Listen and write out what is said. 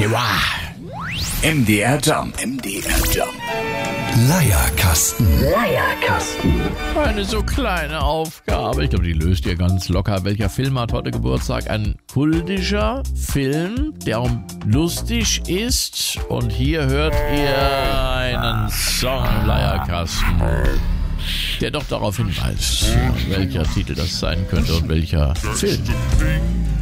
MDR Jump. MDR Jump. Leierkasten. Eine so kleine Aufgabe. Ich glaube, die löst ihr ganz locker. Welcher Film hat heute Geburtstag? Ein kultischer Film, der lustig ist. Und hier hört ihr einen Song im Leierkasten, der doch darauf hinweist, welcher Titel das sein könnte und welcher Film.